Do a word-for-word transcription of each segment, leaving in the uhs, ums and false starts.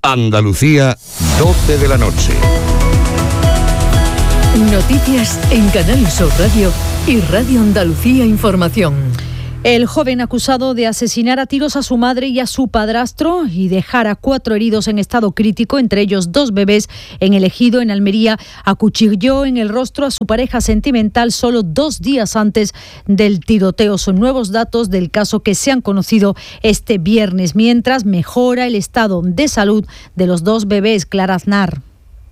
Andalucía, doce de la noche. Noticias en Canal Sur Radio y Radio Andalucía Información. El joven acusado de asesinar a tiros a su madre y a su padrastro y dejar a cuatro heridos en estado crítico, entre ellos dos bebés, en el Ejido, en Almería, acuchilló en el rostro a su pareja sentimental solo dos días antes del tiroteo. Son nuevos datos del caso que se han conocido este viernes, mientras mejora el estado de salud de los dos bebés. Clara Aznar.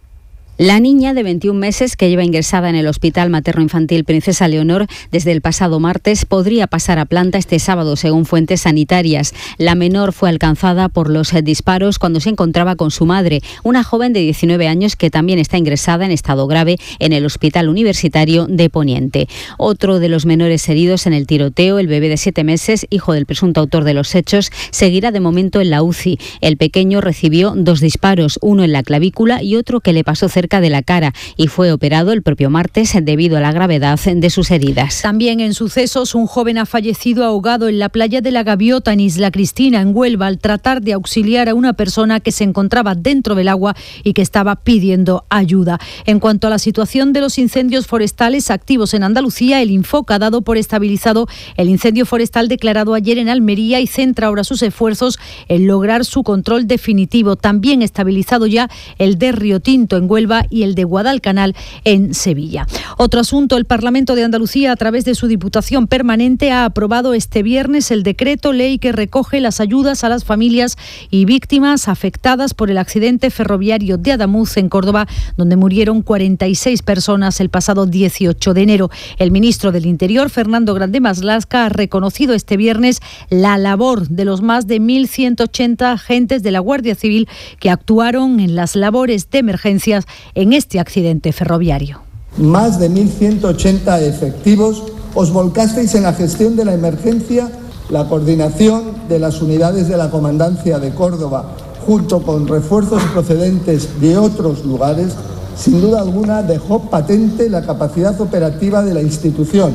La niña de veintiún meses, que lleva ingresada en el Hospital Materno-Infantil Princesa Leonor desde el pasado martes, podría pasar a planta este sábado, según fuentes sanitarias. La menor fue alcanzada por los disparos cuando se encontraba con su madre, una joven de diecinueve años que también está ingresada en estado grave en el Hospital Universitario de Poniente. Otro de los menores heridos en el tiroteo, el bebé de siete meses, hijo del presunto autor de los hechos, seguirá de momento en la U C I. El pequeño recibió dos disparos, uno en la clavícula y otro que le pasó cerca de la cara, y fue operado el propio martes debido a la gravedad de sus heridas. También en sucesos, un joven ha fallecido ahogado en la playa de la Gaviota, en Isla Cristina, en Huelva, al tratar de auxiliar a una persona que se encontraba dentro del agua y que estaba pidiendo ayuda. En cuanto a la situación de los incendios forestales activos en Andalucía, el Infoca ha dado por estabilizado el incendio forestal declarado ayer en Almería y centra ahora sus esfuerzos en lograr su control definitivo. También estabilizado ya el de Río Tinto en Huelva y el de Guadalcanal en Sevilla. Otro asunto, el Parlamento de Andalucía, a través de su Diputación Permanente, ha aprobado este viernes el decreto ley que recoge las ayudas a las familias y víctimas afectadas por el accidente ferroviario de Adamuz, en Córdoba, donde murieron cuarenta y seis personas el pasado dieciocho de enero. El ministro del Interior, Fernando Grande Marlaska, ha reconocido este viernes la labor de los más de mil ciento ochenta agentes de la Guardia Civil que actuaron en las labores de emergencias en este accidente ferroviario. Más de mil ciento ochenta efectivos os volcasteis en la gestión de la emergencia, la coordinación de las unidades de la Comandancia de Córdoba, junto con refuerzos procedentes de otros lugares, sin duda alguna dejó patente la capacidad operativa de la institución.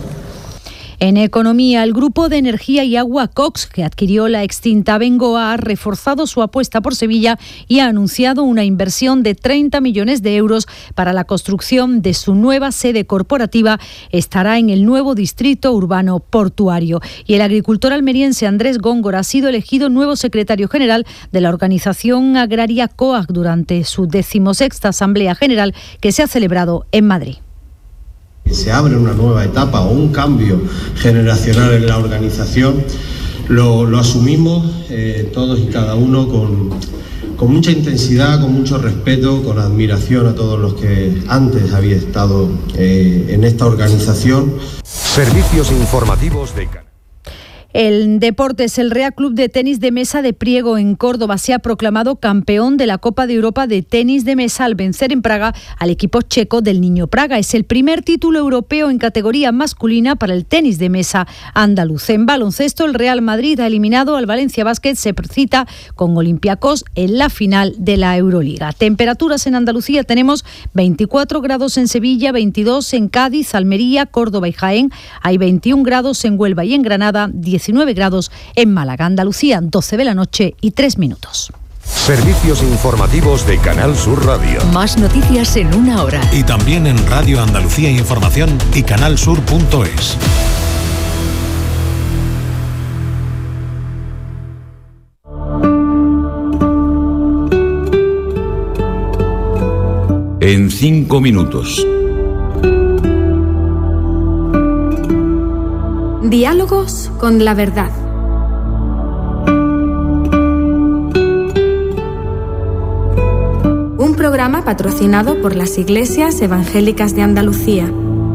En economía, el Grupo de Energía y Agua Cox, que adquirió la extinta Bengoa, ha reforzado su apuesta por Sevilla y ha anunciado una inversión de treinta millones de euros para la construcción de su nueva sede corporativa. Estará en el nuevo distrito urbano portuario. Y el agricultor almeriense Andrés Góngora ha sido elegido nuevo secretario general de la organización agraria COAG durante su decimosexta Asamblea General que se ha celebrado en Madrid. Se abre una nueva etapa o un cambio generacional en la organización, lo, lo asumimos eh, todos y cada uno con, con mucha intensidad, con mucho respeto, con admiración a todos los que antes había estado eh, en esta organización. Servicios informativos de Canal. El Deportes, el Real Club de Tenis de Mesa de Priego en Córdoba se ha proclamado campeón de la Copa de Europa de Tenis de Mesa al vencer en Praga al equipo checo del Niño Praga. Es el primer título europeo en categoría masculina para el tenis de mesa andaluz. En baloncesto, el Real Madrid ha eliminado al Valencia Basket, se cita con Olympiacos en la final de la Euroliga. Temperaturas en Andalucía, tenemos veinticuatro grados en Sevilla, veintidós en Cádiz, Almería, Córdoba y Jaén. Hay veintiún grados en Huelva y en Granada, diecinueve grados en Málaga. Andalucía, doce de la noche y tres minutos. Servicios informativos de Canal Sur Radio. Más noticias en una hora. Y también en Radio Andalucía Información y canalsur punto es. En cinco minutos. Diálogos con la verdad. Un programa patrocinado por las Iglesias Evangélicas de Andalucía.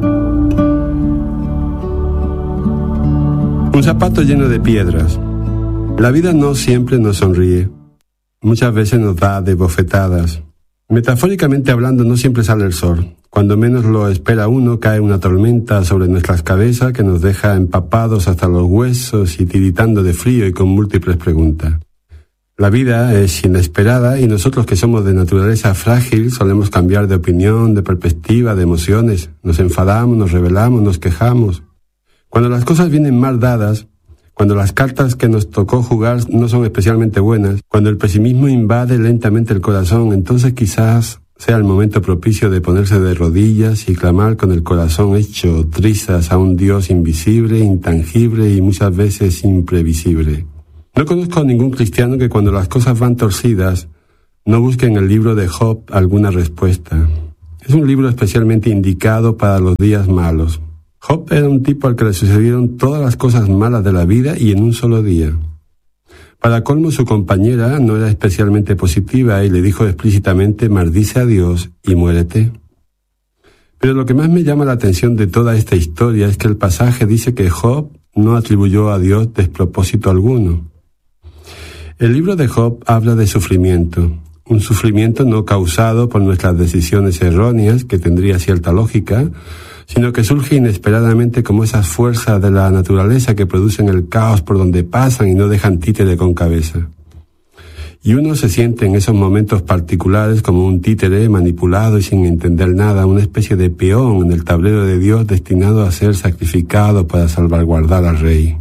Un zapato lleno de piedras. La vida no siempre nos sonríe. Muchas veces nos da de bofetadas. Metafóricamente hablando, no siempre sale el sol. Cuando menos lo espera uno, cae una tormenta sobre nuestras cabezas que nos deja empapados hasta los huesos y tiritando de frío y con múltiples preguntas. La vida es inesperada y nosotros, que somos de naturaleza frágil, solemos cambiar de opinión, de perspectiva, de emociones. Nos enfadamos, nos rebelamos, nos quejamos. Cuando las cosas vienen mal dadas, cuando las cartas que nos tocó jugar no son especialmente buenas, cuando el pesimismo invade lentamente el corazón, entonces quizás sea el momento propicio de ponerse de rodillas y clamar con el corazón hecho trizas a un Dios invisible, intangible y muchas veces imprevisible. No conozco a ningún cristiano que cuando las cosas van torcidas no busque en el libro de Job alguna respuesta. Es un libro especialmente indicado para los días malos. Job era un tipo al que le sucedieron todas las cosas malas de la vida y en un solo día. Para colmo, su compañera no era especialmente positiva y le dijo explícitamente: maldice a Dios y muérete. Pero lo que más me llama la atención de toda esta historia es que el pasaje dice que Job no atribuyó a Dios despropósito alguno. El libro de Job habla de sufrimiento, un sufrimiento no causado por nuestras decisiones erróneas, que tendría cierta lógica, sino que surge inesperadamente como esas fuerzas de la naturaleza que producen el caos por donde pasan y no dejan títere con cabeza. Y uno se siente en esos momentos particulares como un títere manipulado y sin entender nada, una especie de peón en el tablero de Dios destinado a ser sacrificado para salvaguardar al rey.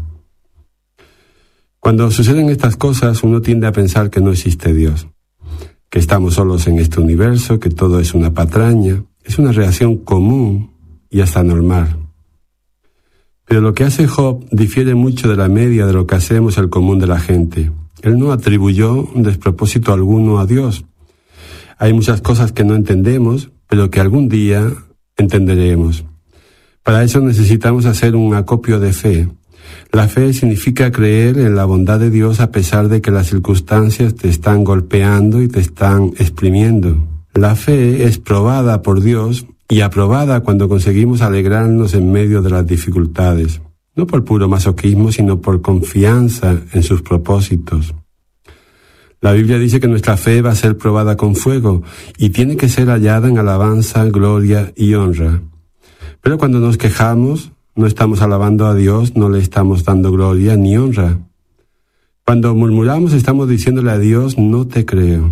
Cuando suceden estas cosas, uno tiende a pensar que no existe Dios, que estamos solos en este universo, que todo es una patraña. Es una reacción común y hasta normal. Pero lo que hace Job difiere mucho de la media de lo que hacemos el común de la gente. Él no atribuyó despropósito alguno a Dios. Hay muchas cosas que no entendemos, pero que algún día entenderemos. Para eso necesitamos hacer un acopio de fe. La fe significa creer en la bondad de Dios a pesar de que las circunstancias te están golpeando y te están exprimiendo. La fe es probada por Dios y aprobada cuando conseguimos alegrarnos en medio de las dificultades, no por puro masoquismo, sino por confianza en sus propósitos. La Biblia dice que nuestra fe va a ser probada con fuego y tiene que ser hallada en alabanza, gloria y honra. Pero cuando nos quejamos, no estamos alabando a Dios, no le estamos dando gloria ni honra. Cuando murmuramos, estamos diciéndole a Dios: no te creo.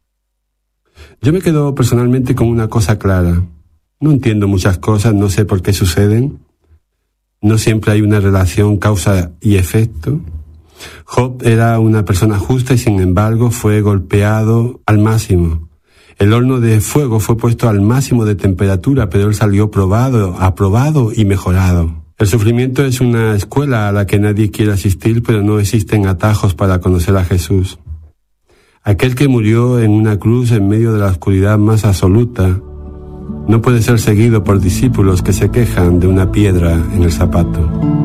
Yo me quedo personalmente con una cosa clara. No entiendo muchas cosas, no sé por qué suceden. No siempre hay una relación causa y efecto. Job era una persona justa y sin embargo fue golpeado al máximo. El horno de fuego fue puesto al máximo de temperatura, pero él salió probado, aprobado y mejorado. El sufrimiento es una escuela a la que nadie quiere asistir, pero no existen atajos para conocer a Jesús. Aquel que murió en una cruz en medio de la oscuridad más absoluta no puede ser seguido por discípulos que se quejan de una piedra en el zapato.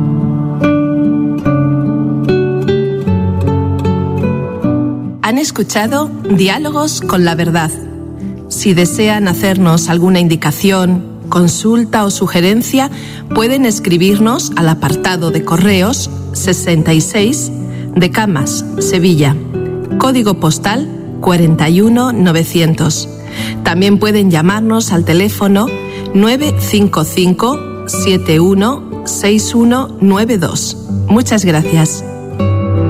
Han escuchado Diálogos con la Verdad. Si desean hacernos alguna indicación, consulta o sugerencia, pueden escribirnos al apartado de correos sesenta y seis de Camas, Sevilla, código postal cuarenta y uno mil novecientos. También pueden llamarnos al teléfono nueve cinco cinco, siete uno, seis uno nueve dos. Muchas gracias.